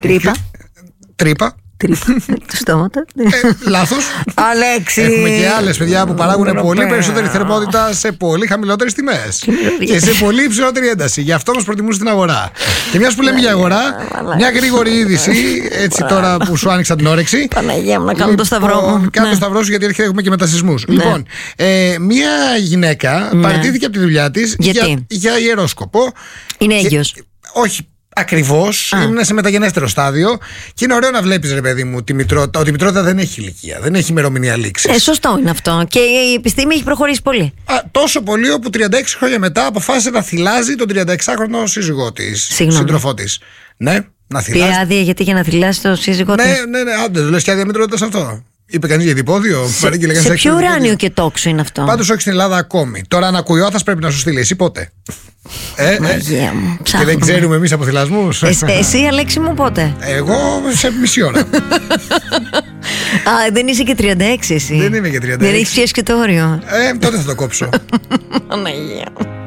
Τρύπα. Του στόματα. Λάθος. Αλέξη. Έχουμε και άλλες παιδιά που παράγουν πολύ περισσότερη θερμότητα σε πολύ χαμηλότερες τιμές και σε πολύ υψηλότερη ένταση. Γι' αυτό μας προτιμούν στην αγορά. Και μιας που λέμε για αγορά, μια γρήγορη είδηση, έτσι τώρα που σου άνοιξα την όρεξη. Παναγία μου, να κάνω το σταυρό μου. Κάνε το σταυρό σου, γιατί έρχεται, έχουμε και μετασυσμούς. Λοιπόν, μια γυναίκα παραιτήθηκε από τη δουλειά της για ιερόσκοπο. Είναι έγκυος. Όχι. Ακριβώς, ήμουν σε μεταγενέστερο στάδιο και είναι ωραίο να βλέπεις, ρε παιδί μου, ότι η μητρότητα δεν έχει ηλικία, δεν έχει ημερομηνία λήξης. Σωστό είναι αυτό. Και η επιστήμη έχει προχωρήσει πολύ. Τόσο πολύ, όπου 36 χρόνια μετά αποφάσισε να θυλάζει τον 36χρονο σύζυγό της, σύντροφό της. Ναι, να θυλάζει. Πήρε άδεια για να θυλάσει το σύζυγό της. Ναι, άντε, λες και άδεια μητρότητας αυτό. Είπε κανείς για διπόδιο. Σε ποιο ουράνιο και τόξο είναι αυτό? Πάντως όχι στην Ελλάδα ακόμη. Τώρα αν ακούει ο Άθας πρέπει να σου στείλει. Εσύ πότε? Μαγεία μου. Και δεν ξέρουμε εμείς από θυλασμούς. Εσύ, Αλέξη μου, πότε? Εγώ σε μισή ώρα. Δεν είσαι και 36 εσύ? Δεν είμαι και 36. Δεν έχεις πιέσει και το όριο. Τότε θα το κόψω. Παναγία μου.